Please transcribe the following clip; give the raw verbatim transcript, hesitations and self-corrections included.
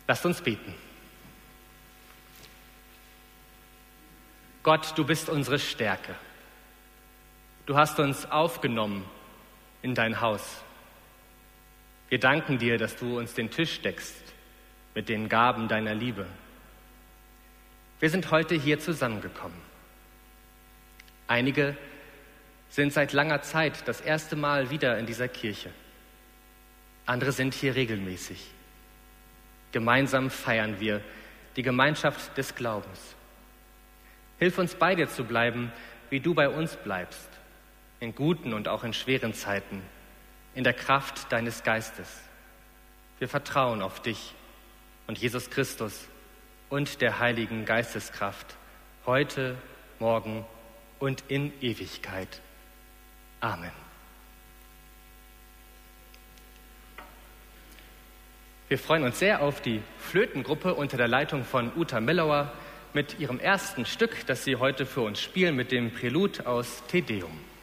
Lasst uns beten. Gott, du bist unsere Stärke. Du hast uns aufgenommen in dein Haus. Wir danken dir, dass du uns den Tisch deckst mit den Gaben deiner Liebe. Wir sind heute hier zusammengekommen. Einige sind seit langer Zeit das erste Mal wieder in dieser Kirche. Andere sind hier regelmäßig. Gemeinsam feiern wir die Gemeinschaft des Glaubens. Hilf uns bei dir zu bleiben, wie du bei uns bleibst, in guten und auch in schweren Zeiten, in der Kraft deines Geistes. Wir vertrauen auf dich und Jesus Christus und der Heiligen Geisteskraft, heute, morgen und in Ewigkeit. Amen. Wir freuen uns sehr auf die Flötengruppe unter der Leitung von Uta Millauer mit ihrem ersten Stück, das sie heute für uns spielen, mit dem Prälud aus Te Deum.